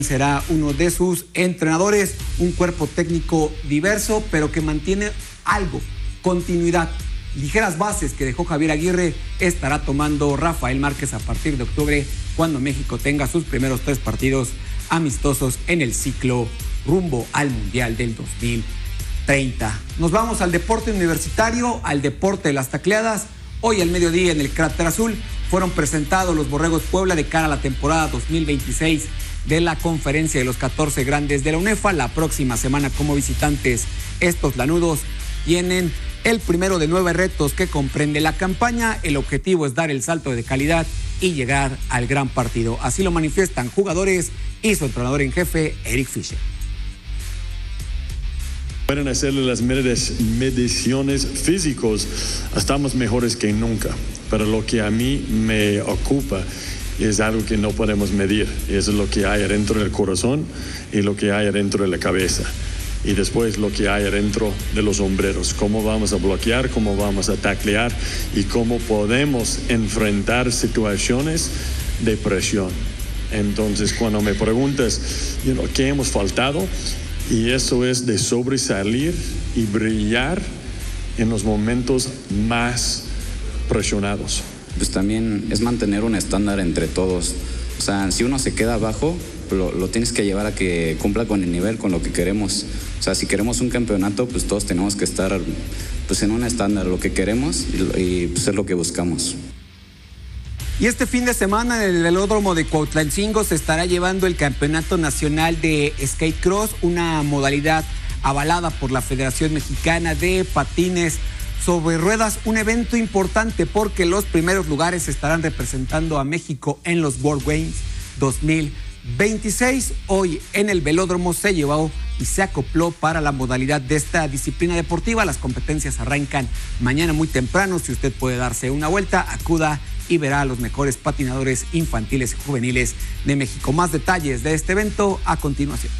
será uno de sus entrenadores, un cuerpo técnico diverso, pero que mantiene algo, continuidad. Ligeras bases que dejó Javier Aguirre estará tomando Rafael Márquez a partir de octubre, cuando México tenga sus primeros 3 partidos amistosos en el ciclo rumbo al Mundial del 2030. Nos vamos al deporte universitario, al deporte de las tacleadas. Hoy al mediodía en el Cráter Azul fueron presentados los Borregos Puebla de cara a la temporada 2026 de la Conferencia de los 14 Grandes de la UNEFA. La próxima semana como visitantes, estos lanudos tienen el primero de 9 retos que comprende la campaña. El objetivo es dar el salto de calidad y llegar al gran partido. Así lo manifiestan jugadores y su entrenador en jefe, Eric Fisher. Pueden hacerle las mediciones físicos, estamos mejores que nunca, pero lo que a mí me ocupa es algo que no podemos medir, eso es lo que hay adentro del corazón y lo que hay adentro de la cabeza. Y después lo que hay adentro de los sombreros, cómo vamos a bloquear, cómo vamos a taclear y cómo podemos enfrentar situaciones de presión. Entonces, cuando me preguntas, ¿qué hemos faltado? Y eso es de sobresalir y brillar en los momentos más presionados. Pues también es mantener un estándar entre todos. O sea, si uno se queda abajo, lo tienes que llevar a que cumpla con el nivel, con lo que queremos. O sea, si queremos un campeonato, pues todos tenemos que estar pues en un estándar, lo que queremos y pues es lo que buscamos. Y este fin de semana en el velódromo de Cuautlancingo se estará llevando el Campeonato Nacional de Skate Cross, una modalidad avalada por la Federación Mexicana de Patines sobre Ruedas, un evento importante porque los primeros lugares estarán representando a México en los World Games 2026. Hoy en el velódromo se llevó y se acopló para la modalidad de esta disciplina deportiva. Las competencias arrancan mañana muy temprano. Si usted puede darse una vuelta, acuda y verá a los mejores patinadores infantiles y juveniles de México. Más detalles de este evento a continuación.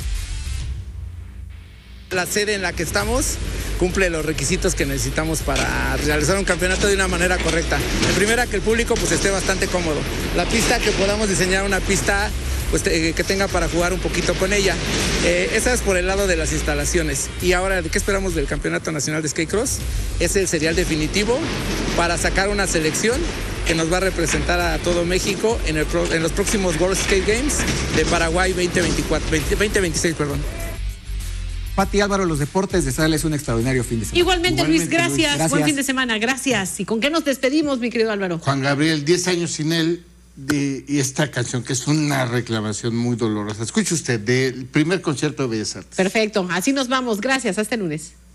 La sede en la que estamos cumple los requisitos que necesitamos para realizar un campeonato de una manera correcta. En primera, que el público pues esté bastante cómodo. La pista, que podamos diseñar una pista pues que tenga para jugar un poquito con ella. Esa es por el lado de las instalaciones. Y ahora, ¿qué esperamos del Campeonato Nacional de Skate Cross? Es el serial definitivo para sacar una selección que nos va a representar a todo México en los próximos World Skate Games de Paraguay 2026. Pati, Álvaro, los deportes, desearles un extraordinario fin de semana. Igualmente Luis, gracias. Buen fin de semana, gracias. ¿Y con qué nos despedimos, mi querido Álvaro? Juan Gabriel, 10 años sin él, y esta canción que es una reclamación muy dolorosa. Escuche usted, del primer concierto de Bellas Artes. Perfecto, así nos vamos. Gracias, hasta el lunes.